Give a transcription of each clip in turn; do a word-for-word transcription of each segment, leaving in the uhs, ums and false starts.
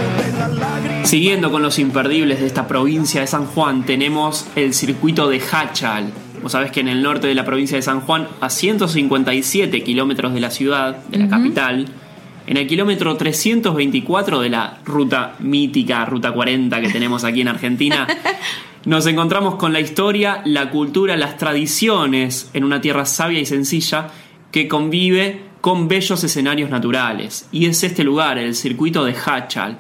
Siguiendo con los imperdibles de esta provincia de San Juan, tenemos el circuito de Háchal. Vos sabés que en el norte de la provincia de San Juan, a ciento cincuenta y siete kilómetros de la ciudad, de la uh-huh. capital, en el kilómetro trescientos veinticuatro de la ruta mítica, ruta cuarenta que tenemos aquí en Argentina, nos encontramos con la historia, la cultura, las tradiciones en una tierra sabia y sencilla que convive con bellos escenarios naturales. Y es este lugar, el circuito de Háchal.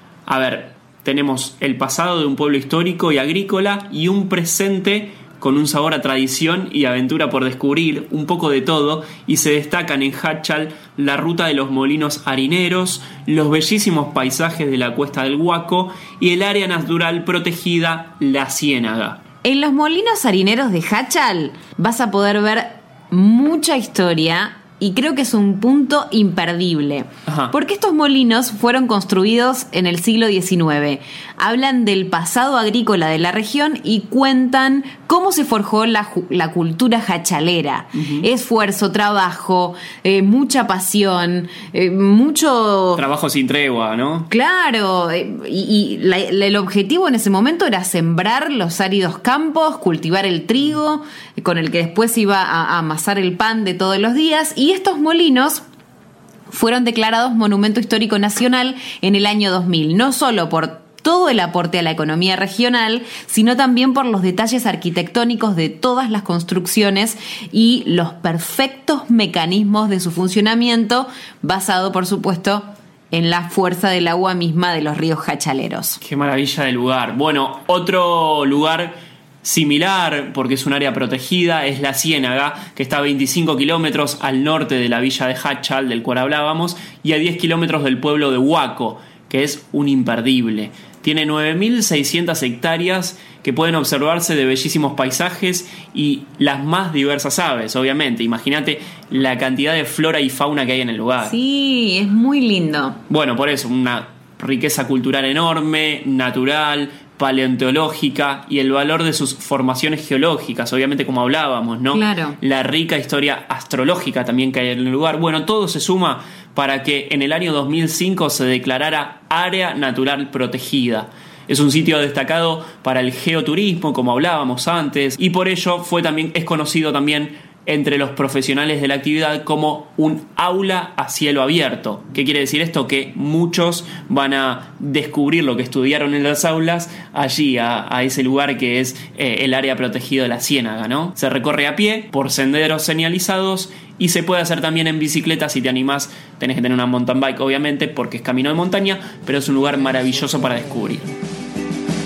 A ver, tenemos el pasado de un pueblo histórico y agrícola y un presente con un sabor a tradición y aventura por descubrir, un poco de todo, y se destacan en Háchal la ruta de los molinos harineros, los bellísimos paisajes de la Cuesta del Huaco y el área natural protegida La Ciénaga. En los molinos harineros de Háchal vas a poder ver mucha historia. Y creo que es un punto imperdible. Ajá. Porque estos molinos fueron construidos en el siglo diecinueve. Hablan del pasado agrícola de la región y cuentan cómo se forjó la, la cultura hachalera. Uh-huh. Esfuerzo, trabajo, eh, mucha pasión, eh, mucho... Trabajo sin tregua, ¿no? Claro. Eh, y y la, la, el objetivo en ese momento era sembrar los áridos campos, cultivar el trigo, con el que después iba a, a amasar el pan de todos los días. Y estos molinos fueron declarados Monumento Histórico Nacional en el año dos mil, no solo por todo el aporte a la economía regional, sino también por los detalles arquitectónicos de todas las construcciones y los perfectos mecanismos de su funcionamiento, basado, por supuesto, en la fuerza del agua misma de los ríos hachaleros. Qué maravilla de lugar. Bueno, otro lugar similar, porque es un área protegida, es La Ciénaga, que está a veinticinco kilómetros al norte de la villa de Háchal, del cual hablábamos, y a diez kilómetros del pueblo de Huaco, que es un imperdible. Tiene nueve mil seiscientas hectáreas que pueden observarse de bellísimos paisajes y las más diversas aves, obviamente. Imagínate la cantidad de flora y fauna que hay en el lugar. Sí, es muy lindo. Bueno, por eso, una riqueza cultural enorme, natural, paleontológica y el valor de sus formaciones geológicas, obviamente, como hablábamos, ¿no? Claro. La rica historia astrológica también que hay en el lugar. Bueno, todo se suma para que en el año dos mil cinco se declarara Área Natural Protegida. Es un sitio destacado para el geoturismo, como hablábamos antes, y por ello fue también, es conocido también entre los profesionales de la actividad como un aula a cielo abierto. ¿Qué quiere decir esto? Que muchos van a descubrir lo que estudiaron en las aulas allí, a, a ese lugar que es eh, el área protegida de La Ciénaga, ¿no? Se recorre a pie, por senderos señalizados, y se puede hacer también en bicicleta. Si te animás, tenés que tener una mountain bike, obviamente, porque es camino de montaña, pero es un lugar maravilloso para descubrir.